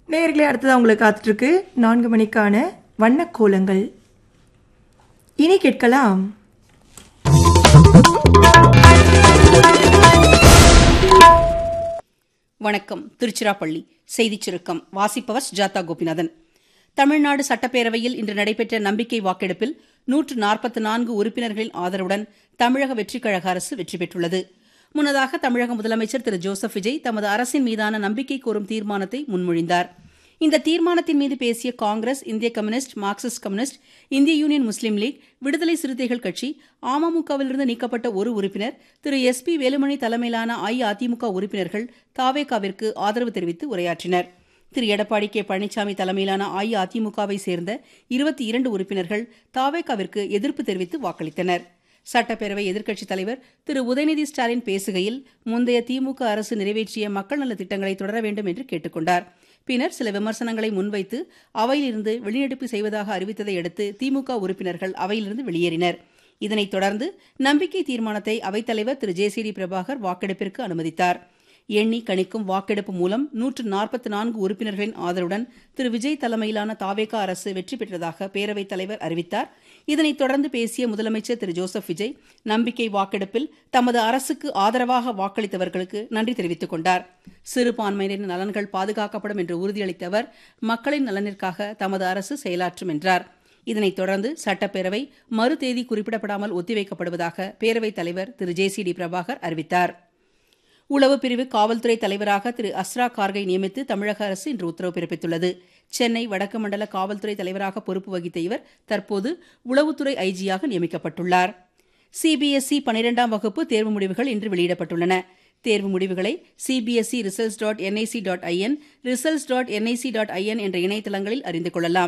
நேயர்களே, அடுத்ததாக உங்களுக்கு காத்துட்ருக்கு 4 மணிக்கான வண்ணக்கோலங்கள். இனி கேட்கலாம் வணக்கம். திருச்சிராப்பள்ளி செய்திச் சுருக்கம் வாசிப்பவர் சுஜாதா கோபிநாதன். தமிழ்நாடு சட்டப்பேரவையில் இன்று நடைபெற்ற நம்பிக்கை வாக்கெடுப்பில் 144 உறுப்பினர்களின் ஆதரவுடன் தமிழக வெற்றிக் கழக அரசு வெற்றி பெற்றுள்ளது. முன்னதாக தமிழக முதலமைச்சர் திரு ஜோசப் விஜய் தமது அரசின் மீதான நம்பிக்கை கோரும் தீர்மானத்தை முன்மொழிந்தார். இந்த தீர்மானத்தின் மீது பேசிய காங்கிரஸ், இந்திய கம்யூனிஸ்ட், மார்க்சிஸ்ட் கம்யூனிஸ்ட், இந்திய யூனியன் முஸ்லீம் லீக், விடுதலை சிறுத்தைகள் கட்சி, அமமுகவிலிருந்து நீக்கப்பட்ட ஒரு உறுப்பினர், திரு SP வேலுமணி தலைமையிலான அஇஅதிமுக உறுப்பினர்கள் தாவேகாவிற்கு ஆதரவு தெரிவித்து உரையாற்றினர். திரு எடப்பாடி கே பழனிசாமி தலைமையிலான அஇஅதிமுகவை சேர்ந்த 22 உறுப்பினர்கள் தாவேகாவிற்கு எதிர்ப்பு தெரிவித்து வாக்களித்தனர். சட்டப்பேரவை எதிர்க்கட்சித் தலைவர் திரு உதயநிதி ஸ்டாலின் பேசுகையில், முந்தைய திமுக அரசு நிறைவேற்றிய மக்கள் நலத் திட்டங்களை தொடர வேண்டும் என்று கேட்டுக் கொண்டார். பின்னர் சில விமர்சனங்களை முன்வைத்து அவையிலிருந்து வெளிநடப்பு செய்வதாக அறிவித்ததை அடுத்து திமுக உறுப்பினர்கள் அவையிலிருந்து வெளியேறினர். இதனைத் தொடர்ந்து நம்பிக்கை தீர்மானத்தை அவைத்தலைவர் திரு JCD பிரபாகர் வாக்கெடுப்பிற்கு அனுமதித்தார். எண்ணி கணிக்கும் வாக்கெடுப்பு மூலம் 144 உறுப்பினர்களின் ஆதரவுடன் திரு விஜய் தலைமையிலான தாவேகா அரசு வெற்றி பெற்றதாக பேரவைத் தலைவர் அறிவித்தார். இதனைத் தொடர்ந்து பேசிய முதலமைச்சர் திரு ஜோசப் விஜய், நம்பிக்கை வாக்கெடுப்பில் தமது அரசுக்கு ஆதரவாக வாக்களித்தவர்களுக்கு நன்றி தெரிவித்துக் கொண்டார். சிறுபான்மையினரின் நலன்கள் பாதுகாக்கப்படும் என்று உறுதியளித்த அவர், மக்களின் நலனிற்காக தமது அரசு செயலாற்றும் என்றார். இதனைத் தொடர்ந்து சட்டப்பேரவை மறு தேதி குறிப்பிடப்படாமல் ஒத்திவைக்கப்படுவதாக பேரவைத் தலைவர் திரு JCD பிரபாகர் அறிவித்தார். உளவு பிரிவு காவல்துறை தலைவராக திரு அஸ்ரா கார்கை நியமித்து தமிழக அரசு இன்று உத்தரவு பிறப்பித்துள்ளது. சென்னை வடக்கு மண்டல காவல்துறை தலைவராக பொறுப்பு வகித்த இவர் தற்போது உளவுத்துறை IGயாக நியமிக்கப்பட்டுள்ளார். CBSE 12ஆம் வகுப்பு தேர்வு முடிவுகள் இன்று வெளியிடப்பட்டுள்ளன. தேர்வு முடிவுகளை CBSE results.nic.in, results.nic.in என்ற இணையதளங்களில் அறிந்து கொள்ளலாம்.